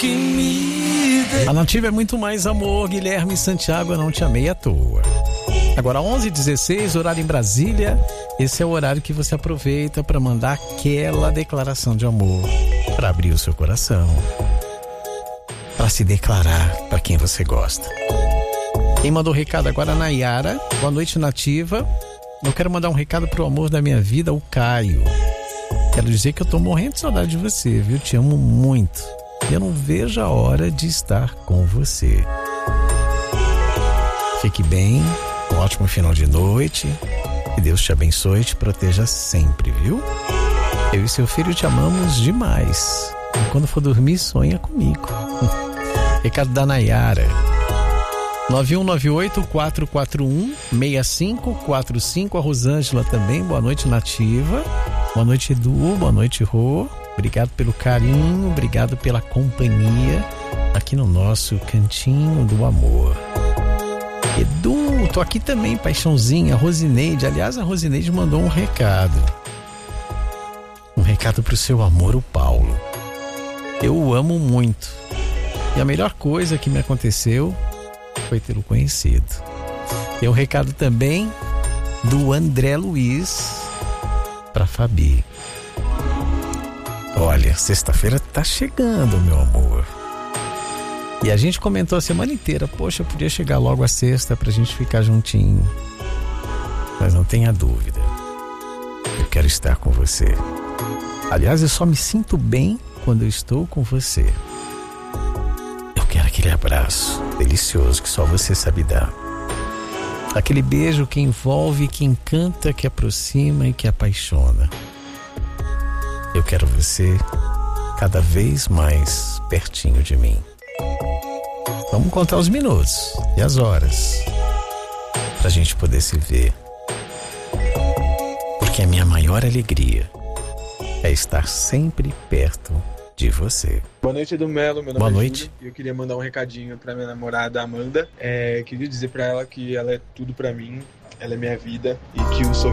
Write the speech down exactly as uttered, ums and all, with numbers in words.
que me dê. A Nativa é muito mais amor, Guilherme Santiago, eu não te amei à toa. Agora onze e dezesseis, horário em Brasília. Esse é o horário que você aproveita para mandar aquela declaração de amor, para abrir o seu coração, para se declarar para quem você gosta. Quem mandou o recado agora é a Nayara. Boa noite, Nativa. Eu quero mandar um recado pro amor da minha vida, o Caio. Quero dizer que eu tô morrendo de saudade de você, viu? Te amo muito. E eu não vejo a hora de estar com você. Fique bem, um ótimo final de noite. Que Deus te abençoe e te proteja sempre, viu? Eu e seu filho te amamos demais. E quando for dormir, sonha comigo. Recado da Nayara. nove um nove oito, quatro quatro um, seis cinco quatro cinco. A Rosângela também. Boa noite, Nativa. Boa noite, Edu. Boa noite, Rô. Obrigado pelo carinho, obrigado pela companhia aqui no nosso Cantinho do Amor. Edu, tô aqui também, paixãozinha. Rosineide, aliás, a Rosineide mandou um recado. Um recado pro seu amor, o Paulo. Eu o amo muito. E a melhor coisa que me aconteceu foi tê-lo conhecido. Tem um recado também do André Luiz pra Fabi. Olha, sexta-feira tá chegando, meu amor. E a gente comentou a semana inteira, poxa, podia chegar logo a sexta pra gente ficar juntinho. Mas não tenha dúvida, eu quero estar com você. Aliás, eu só me sinto bem quando eu estou com você. Eu quero aquele abraço delicioso que só você sabe dar. Aquele beijo que envolve, que encanta, que aproxima e que apaixona. Eu quero você cada vez mais pertinho de mim. Vamos contar os minutos e as horas pra gente poder se ver. Porque a minha maior alegria é estar sempre perto de você. Boa noite, Edu Melo. Meu nome Boa é noite. Júlio, e eu queria mandar um recadinho pra minha namorada Amanda. É, queria dizer pra ela que ela é tudo pra mim, ela é minha vida e que o sorriso